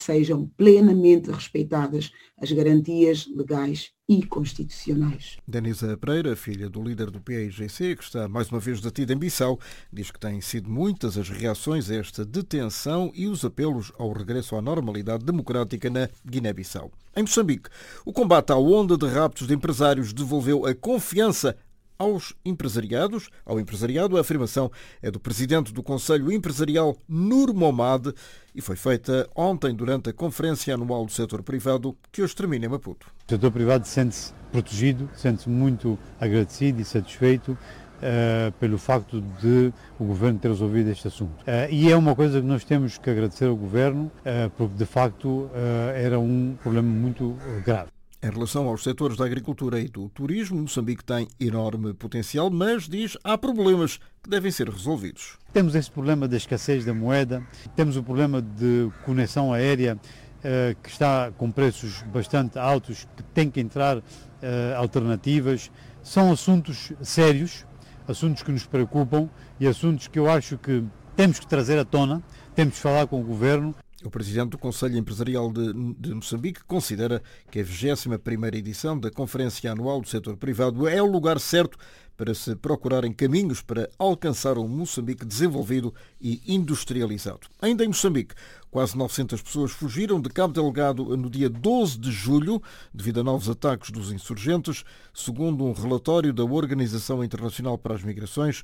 sejam plenamente respeitadas as garantias legais e constitucionais. Denisa Pereira, filha do líder do PAIGC, que está mais uma vez detida em Bissau, diz que têm sido muitas as reações a esta detenção e os apelos ao regresso à normalidade democrática na Guiné-Bissau. Em Moçambique, o combate à onda de raptos de empresários devolveu a confiança ao empresariado. A afirmação é do presidente do Conselho Empresarial, Nur Momad, e foi feita ontem durante a Conferência Anual do Setor Privado, que hoje termina em Maputo. O setor privado sente-se protegido, sente-se muito agradecido e satisfeito pelo facto de o Governo ter resolvido este assunto. E é uma coisa que nós temos que agradecer ao Governo, porque de facto era um problema muito grave. Em relação aos setores da agricultura e do turismo, Moçambique tem enorme potencial, mas diz há problemas que devem ser resolvidos. Temos esse problema da escassez da moeda, temos o problema de conexão aérea que está com preços bastante altos, que tem que entrar alternativas. São assuntos sérios, assuntos que nos preocupam e assuntos que eu acho que temos que trazer à tona, temos que falar com o Governo. O presidente do Conselho Empresarial de Moçambique considera que a 21ª edição da Conferência Anual do Setor Privado é o lugar certo para se procurarem caminhos para alcançar um Moçambique desenvolvido e industrializado. Ainda em Moçambique, quase 900 pessoas fugiram de Cabo Delgado no dia 12 de julho devido a novos ataques dos insurgentes. Segundo um relatório da Organização Internacional para as Migrações,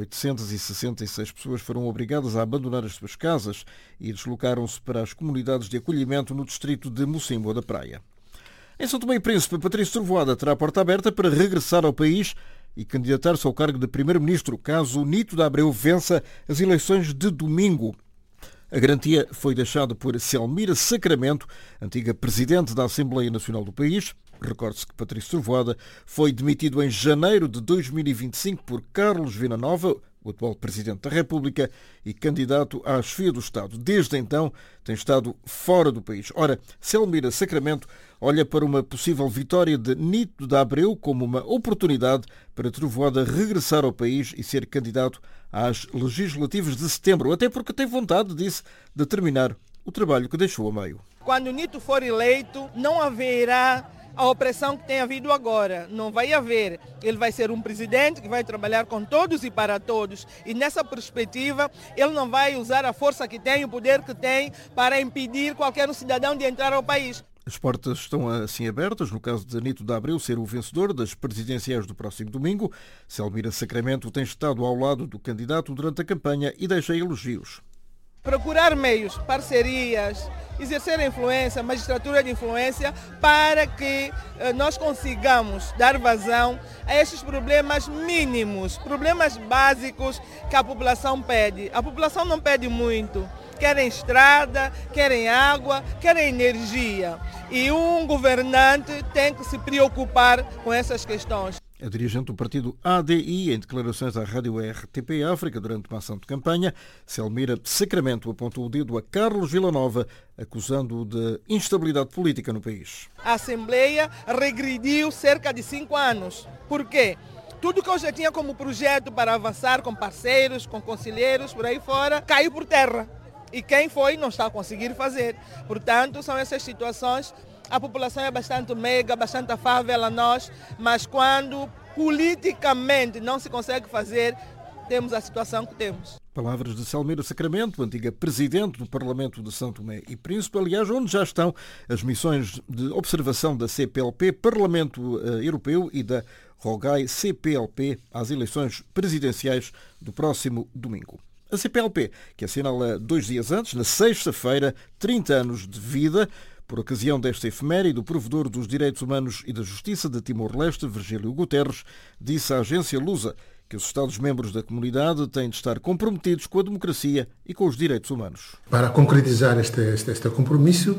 866 pessoas foram obrigadas a abandonar as suas casas e deslocaram-se para as comunidades de acolhimento no distrito de Mocimboa da Praia. Em São Tomé e Príncipe, Patrício Trovoada terá a porta aberta para regressar ao país e candidatar-se ao cargo de Primeiro-Ministro, caso Nito de Abreu vença as eleições de domingo. A garantia foi deixada por Selmira Sacramento, antiga Presidente da Assembleia Nacional do país. Recorde-se que Patrício Trovoada foi demitido em janeiro de 2025 por Carlos Villanova, o atual Presidente da República e candidato à chefia do Estado. Desde então tem estado fora do país. Ora, Selmira Sacramento olha para uma possível vitória de Nito de Abreu como uma oportunidade para Trovoada regressar ao país e ser candidato às legislativas de setembro, até porque tem vontade, disse, de terminar o trabalho que deixou a meio. Quando Nito for eleito, não haverá a opressão que tem havido agora. Não vai haver. Ele vai ser um presidente que vai trabalhar com todos e para todos. E nessa perspectiva, ele não vai usar a força que tem, o poder que tem, para impedir qualquer cidadão de entrar ao país. As portas estão assim abertas, no caso de Nito de Abreu ser o vencedor das presidenciais do próximo domingo. Selmira Sacramento tem estado ao lado do candidato durante a campanha e deixa elogios. Procurar meios, parcerias, exercer influência, magistratura de influência, para que nós consigamos dar vazão a estes problemas mínimos, problemas básicos que a população pede. A população não pede muito. Querem estrada, querem água, querem energia. E um governante tem que se preocupar com essas questões. A dirigente do partido ADI, em declarações à rádio RTP África durante uma ação de campanha, Selmira Sacramento apontou o dedo a Carlos Villanova, acusando-o de instabilidade política no país. A Assembleia regrediu cerca de 5 anos. Por quê? Tudo que eu já tinha como projeto para avançar com parceiros, com conselheiros, por aí fora, caiu por terra. E quem foi não está a conseguir fazer. Portanto, são essas situações. A população é bastante meiga, bastante afável a nós, mas quando politicamente não se consegue fazer, temos a situação que temos. Palavras de Selmira Sacramento, antiga Presidente do Parlamento de São Tomé e Príncipe, aliás, onde já estão as missões de observação da CPLP, Parlamento Europeu, e da ROGAI CPLP às eleições presidenciais do próximo domingo. A CPLP, que assinala 2 dias antes, na sexta-feira, 30 anos de vida. Por ocasião desta efeméride, o provedor dos Direitos Humanos e da Justiça de Timor-Leste, Virgílio Guterres, disse à agência Lusa que os Estados-membros da comunidade têm de estar comprometidos com a democracia e com os direitos humanos. Para concretizar este compromisso,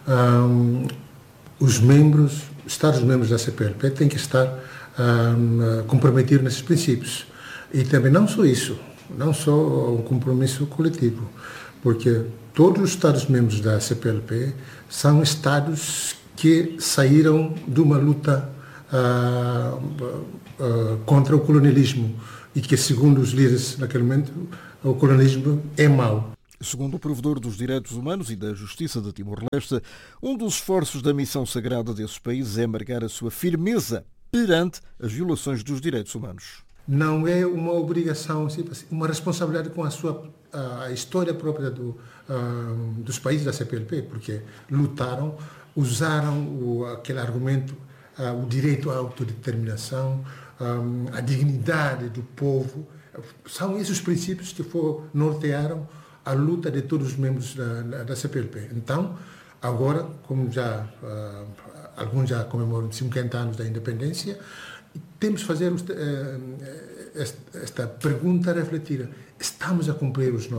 os Estados-membros da CPLP têm que estar comprometidos nesses princípios. E também não só isso, não só um compromisso coletivo, porque todos os Estados-membros da CPLP são Estados que saíram de uma luta contra o colonialismo e que, segundo os líderes naquele momento, o colonialismo é mau. Segundo o provedor dos direitos humanos e da justiça de Timor-Leste, um dos esforços da missão sagrada desses países é marcar a sua firmeza perante as violações dos direitos humanos. Não é uma obrigação, uma responsabilidade com a história própria dos países da CPLP, porque lutaram, usaram aquele argumento, o direito à autodeterminação, a dignidade do povo. São esses os princípios que nortearam a luta de todos os membros da CPLP. Então, agora, como alguns já comemoram 50 anos da independência, temos que fazer esta pergunta refletida. Estamos a cumprir as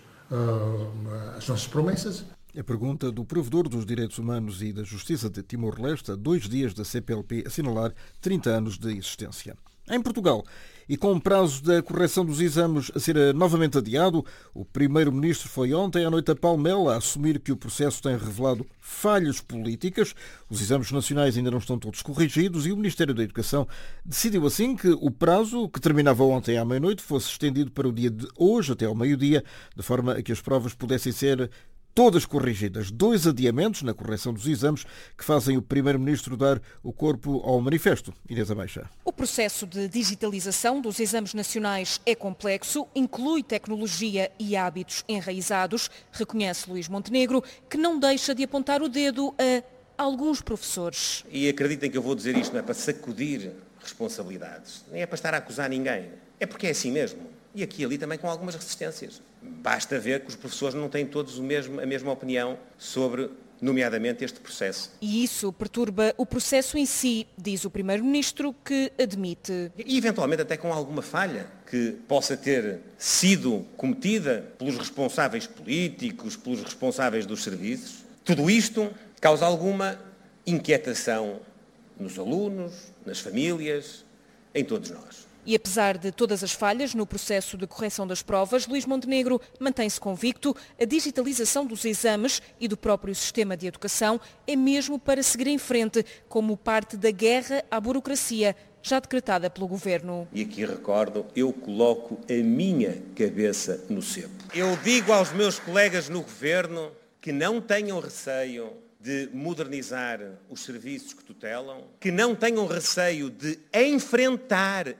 nossas promessas? A pergunta do provedor dos direitos humanos e da justiça de Timor-Leste a 2 dias da CPLP assinalar 30 anos de existência. Em Portugal, e com o prazo da correção dos exames a ser novamente adiado, o primeiro-ministro foi ontem à noite a Palmela a assumir que o processo tem revelado falhas políticas. Os exames nacionais ainda não estão todos corrigidos e o Ministério da Educação decidiu assim que o prazo, que terminava ontem à meia-noite, fosse estendido para o dia de hoje até ao meio-dia, de forma a que as provas pudessem ser todas corrigidas. 2 adiamentos na correção dos exames que fazem o Primeiro-Ministro dar o corpo ao manifesto. Inês Ameixa. O processo de digitalização dos exames nacionais é complexo, inclui tecnologia e hábitos enraizados, reconhece Luís Montenegro, que não deixa de apontar o dedo a alguns professores. E acreditem que eu vou dizer isto não é para sacudir responsabilidades, nem é para estar a acusar ninguém. É porque é assim mesmo. E aqui e ali também com algumas resistências. Basta ver que os professores não têm todos a mesma opinião sobre, nomeadamente, este processo. E isso perturba o processo em si, diz o Primeiro-Ministro, que admite. E, eventualmente, até com alguma falha que possa ter sido cometida pelos responsáveis políticos, pelos responsáveis dos serviços. Tudo isto causa alguma inquietação nos alunos, nas famílias, em todos nós. E apesar de todas as falhas no processo de correção das provas, Luís Montenegro mantém-se convicto: a digitalização dos exames e do próprio sistema de educação é mesmo para seguir em frente, como parte da guerra à burocracia já decretada pelo Governo. E aqui recordo, eu coloco a minha cabeça no cepo. Eu digo aos meus colegas no Governo que não tenham receio de modernizar os serviços que tutelam, que não tenham receio de enfrentar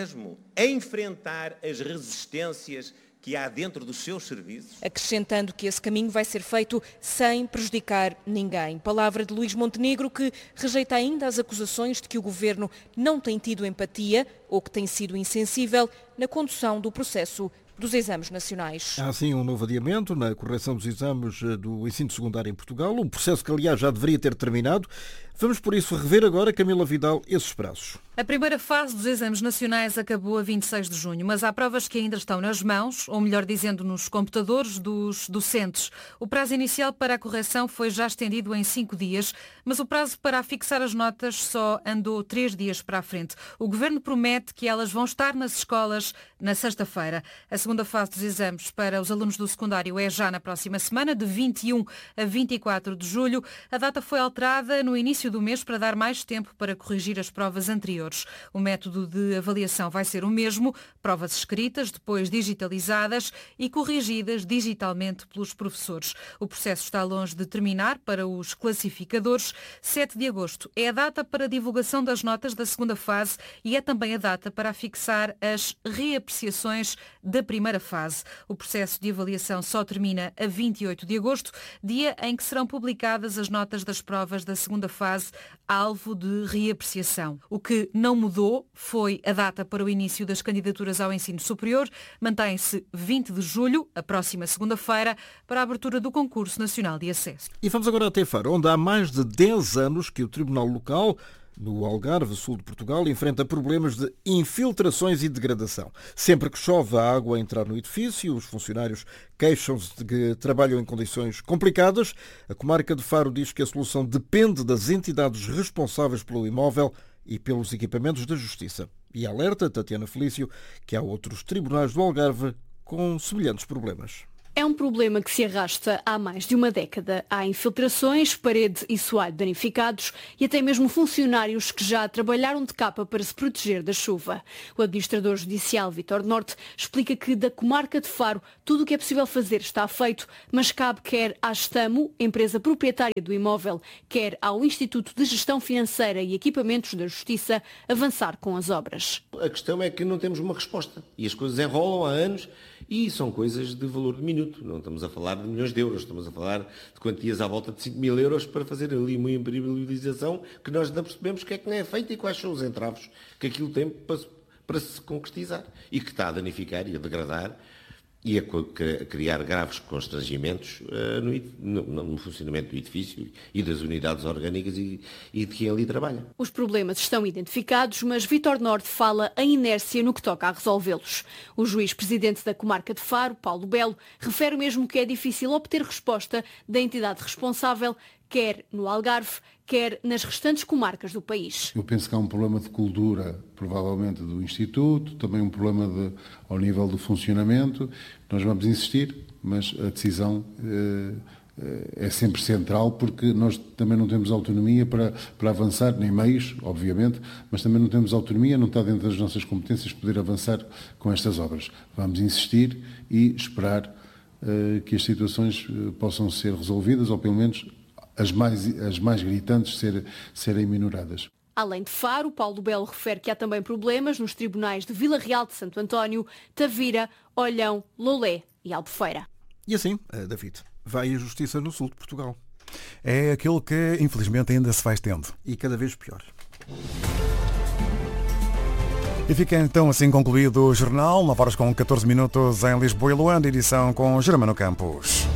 as resistências que há dentro dos seus serviços. Acrescentando que esse caminho vai ser feito sem prejudicar ninguém. Palavra de Luís Montenegro, que rejeita ainda as acusações de que o Governo não tem tido empatia ou que tem sido insensível na condução do processo dos exames nacionais. Há sim um novo adiamento na correção dos exames do ensino secundário em Portugal, um processo que, aliás, já deveria ter terminado. Vamos, por isso, rever agora, Camila Vidal, esses prazos. A primeira fase dos exames nacionais acabou a 26 de junho, mas há provas que ainda estão nas mãos, ou melhor dizendo, nos computadores dos docentes. O prazo inicial para a correção foi já estendido em 5 dias, mas o prazo para afixar as notas só andou 3 dias para a frente. O Governo promete que elas vão estar nas escolas na sexta-feira. A segunda fase dos exames para os alunos do secundário é já na próxima semana, de 21 a 24 de julho. A data foi alterada no início do mês para dar mais tempo para corrigir as provas anteriores. O método de avaliação vai ser o mesmo: provas escritas, depois digitalizadas e corrigidas digitalmente pelos professores. O processo está longe de terminar para os classificadores. 7 de agosto é a data para a divulgação das notas da segunda fase e é também a data para afixar as reapreciações da primeira fase. O processo de avaliação só termina a 28 de agosto, dia em que serão publicadas as notas das provas da segunda fase, alvo de reapreciação. O que não mudou foi a data para o início das candidaturas ao ensino superior. Mantém-se 20 de julho, a próxima segunda-feira, para a abertura do concurso nacional de acesso. E vamos agora até Faro, onde há mais de 10 anos que o Tribunal Local, no Algarve, sul de Portugal, enfrenta problemas de infiltrações e degradação. Sempre que chove, a água a entrar no edifício, os funcionários queixam-se de que trabalham em condições complicadas. A comarca de Faro diz que a solução depende das entidades responsáveis pelo imóvel e pelos equipamentos da Justiça. E alerta Tatiana Felício que há outros tribunais do Algarve com semelhantes problemas. É um problema que se arrasta há mais de uma década. Há infiltrações, parede e soalho danificados e até mesmo funcionários que já trabalharam de capa para se proteger da chuva. O administrador judicial Vítor Norte explica que da comarca de Faro tudo o que é possível fazer está feito, mas cabe quer à Estamo, empresa proprietária do imóvel, quer ao Instituto de Gestão Financeira e Equipamentos da Justiça avançar com as obras. A questão é que não temos uma resposta e as coisas enrolam há anos e são coisas de valor diminuto. Não estamos a falar de milhões de euros, estamos a falar de quantias à volta de 5.000 euros para fazer ali uma impermeabilização que nós não percebemos o que é que não é feito e quais são os entraves que aquilo tem para se concretizar e que está a danificar e a degradar e a criar graves constrangimentos no funcionamento do edifício e das unidades orgânicas e de quem ali trabalha. Os problemas estão identificados, mas Vítor Norte fala em inércia no que toca a resolvê-los. O juiz-presidente da comarca de Faro, Paulo Belo, refere mesmo que é difícil obter resposta da entidade responsável, quer no Algarve, quer nas restantes comarcas do país. Eu penso que há um problema de cultura, provavelmente do Instituto, também um problema ao nível do funcionamento. Nós vamos insistir, mas a decisão é sempre central, porque nós também não temos autonomia para avançar, nem meios, obviamente, mas também não temos autonomia, não está dentro das nossas competências poder avançar com estas obras. Vamos insistir e esperar que as situações possam ser resolvidas, ou pelo menos as mais gritantes serem minoradas. Além de Faro, Paulo Belo refere que há também problemas nos tribunais de Vila Real de Santo António, Tavira, Olhão, Lolé e Albufeira. E assim, David, vai a justiça no sul de Portugal. É aquilo que, infelizmente, ainda se vai estendo. E cada vez pior. E fica então assim concluído o jornal, 9 horas com 14 minutos em Lisboa e Luanda, edição com Germano Campos.